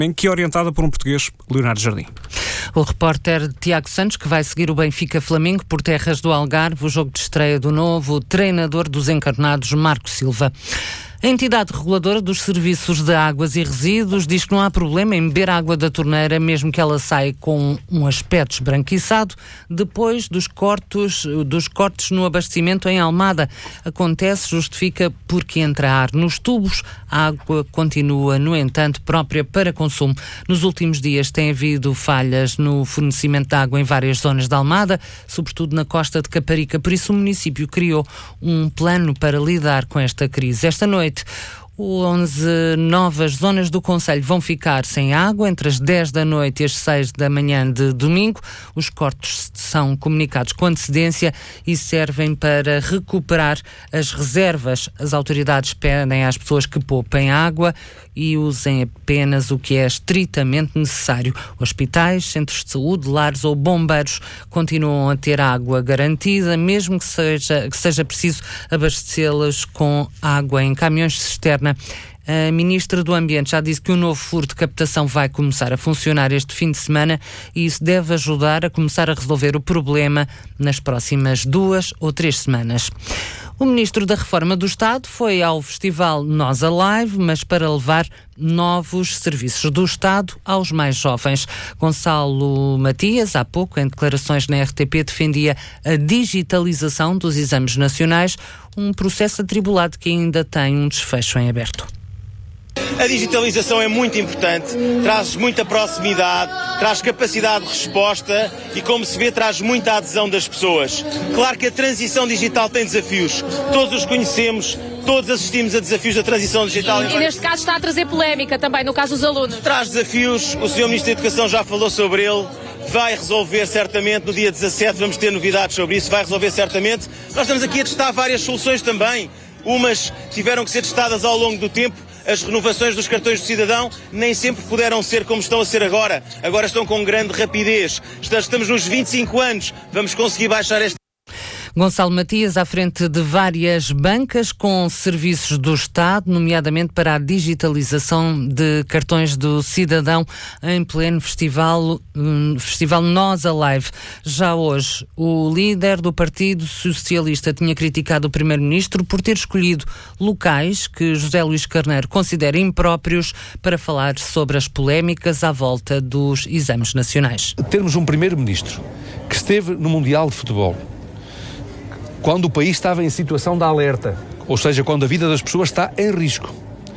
que é orientada por um português, Leonardo Jardim. O repórter Tiago Santos, que vai seguir o Benfica-Flamengo por terras do Algarve, o jogo de estreia do novo treinador dos encarnados, Marco Silva. A entidade reguladora dos serviços de águas e resíduos diz que não há problema em beber água da torneira, mesmo que ela saia com um aspecto esbranquiçado, depois dos cortes no abastecimento em Almada. Acontece, justifica, porque entra ar nos tubos, a água continua, no entanto, própria para consumo. Nos últimos dias tem havido falhas no fornecimento de água em várias zonas de Almada, sobretudo na costa de Caparica, por isso o município criou um plano para lidar com esta crise. Esta noite, 11 novas zonas do concelho vão ficar sem água entre as 10 da noite e as 6 da manhã de domingo. Os cortes são comunicados com antecedência e servem para recuperar as reservas. As autoridades pedem às pessoas que poupem água e usem apenas o que é estritamente necessário. Hospitais, centros de saúde, lares ou bombeiros continuam a ter água garantida, mesmo que seja preciso abastecê-las com água em caminhões de cisterna. A Ministra do Ambiente já disse que um novo furo de captação vai começar a funcionar este fim de semana e isso deve ajudar a começar a resolver o problema nas próximas 2 ou 3 semanas. O Ministro da Reforma do Estado foi ao festival Nós Alive, mas para levar novos serviços do Estado aos mais jovens. Gonçalo Matias, há pouco, em declarações na RTP, defendia a digitalização dos exames nacionais, um processo atribulado que ainda tem um desfecho em aberto. A digitalização é muito importante, traz muita proximidade, traz capacidade de resposta e, como se vê, traz muita adesão das pessoas. Claro que a transição digital tem desafios, todos os conhecemos, todos assistimos a desafios da transição digital. E neste caso está a trazer polémica também, no caso dos alunos. Traz desafios, o Sr. Ministro da Educação já falou sobre ele, vai resolver certamente, no dia 17 vamos ter novidades sobre isso, vai resolver certamente. Nós estamos aqui a testar várias soluções também, umas tiveram que ser testadas ao longo do tempo. As renovações dos cartões do cidadão nem sempre puderam ser como estão a ser agora. Agora estão com grande rapidez. Estamos nos 25 anos. Vamos conseguir baixar esta... Gonçalo Matias, à frente de várias bancas com serviços do Estado, nomeadamente para a digitalização de cartões do cidadão em pleno festival Nós Alive. Já hoje, o líder do Partido Socialista tinha criticado o Primeiro-Ministro por ter escolhido locais que José Luís Carneiro considera impróprios para falar sobre as polémicas à volta dos exames nacionais. Termos um Primeiro-Ministro que esteve no Mundial de Futebol, quando o país estava em situação de alerta, ou seja, quando a vida das pessoas está em risco.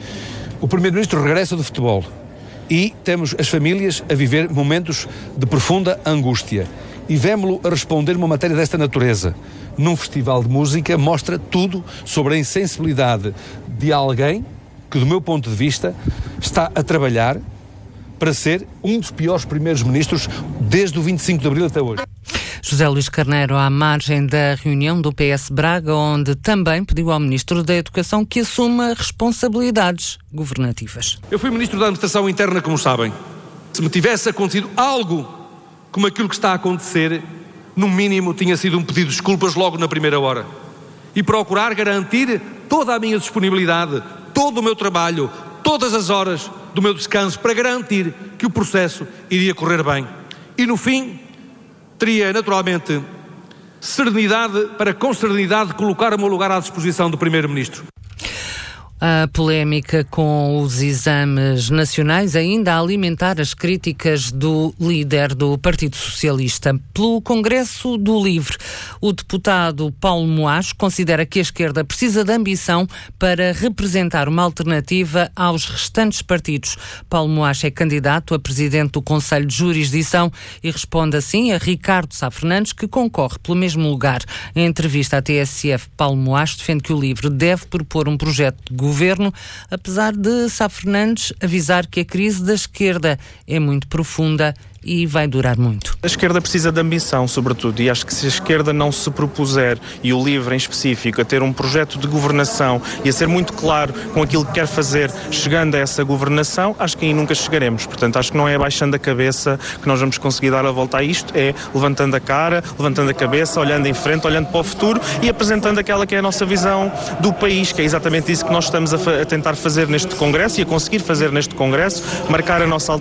O Primeiro-Ministro regressa do futebol e temos as famílias a viver momentos de profunda angústia. E vemo-lo a responder uma matéria desta natureza. Num festival de música mostra tudo sobre a insensibilidade de alguém que, do meu ponto de vista, está a trabalhar para ser um dos piores primeiros-ministros desde o 25 de Abril até hoje. José Luís Carneiro, à margem da reunião do PS Braga, onde também pediu ao Ministro da Educação que assuma responsabilidades governativas. Eu fui Ministro da Administração Interna, como sabem. Se me tivesse acontecido algo como aquilo que está a acontecer, no mínimo tinha sido um pedido de desculpas logo na primeira hora. E procurar garantir toda a minha disponibilidade, todo o meu trabalho, todas as horas do meu descanso para garantir que o processo iria correr bem. E no fim, teria naturalmente serenidade para com serenidade colocar o meu lugar à disposição do Primeiro-Ministro. A polémica com os exames nacionais ainda a alimentar as críticas do líder do Partido Socialista. Pelo Congresso do Livre, o deputado Paulo Moacho considera que a esquerda precisa de ambição para representar uma alternativa aos restantes partidos. Paulo Moacho é candidato a presidente do Conselho de Jurisdição e responde assim a Ricardo Sá Fernandes, que concorre pelo mesmo lugar. Em entrevista à TSF, Paulo Moacho defende que o Livre deve propor um projeto de governo, apesar de Sá Fernandes avisar que a crise da esquerda é muito profunda e vai durar muito. A esquerda precisa de ambição, sobretudo, e acho que se a esquerda não se propuser, e o Livre em específico, a ter um projeto de governação e a ser muito claro com aquilo que quer fazer, chegando a essa governação, acho que aí nunca chegaremos. Portanto, acho que não é abaixando a cabeça que nós vamos conseguir dar a volta a isto, é levantando a cara, levantando a cabeça, olhando em frente, olhando para o futuro e apresentando aquela que é a nossa visão do país, que é exatamente isso que nós estamos a tentar fazer neste Congresso e a conseguir fazer neste Congresso, marcar a nossa